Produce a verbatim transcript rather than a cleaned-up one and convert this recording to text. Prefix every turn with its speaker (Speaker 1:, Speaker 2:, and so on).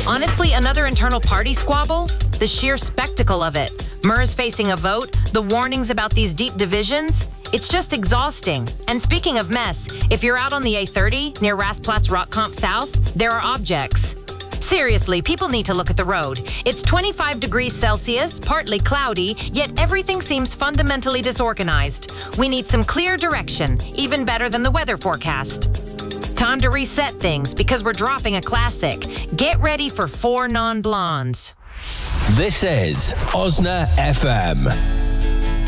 Speaker 1: Honestly, another internal party squabble? The sheer spectacle of it. Murs facing a vote, the warnings about these deep divisions. It's just exhausting. And speaking of mess, if you're out on the A thirty near Rasplatz Rockkamp South, there are objects. Seriously, people need to look at the road. It's twenty-five degrees Celsius, partly cloudy, yet everything seems fundamentally disorganized. We need some clear direction, even better than the weather forecast. Time to reset things because we're dropping a classic. Get ready for Four Non-Blondes.
Speaker 2: This is Osna F M.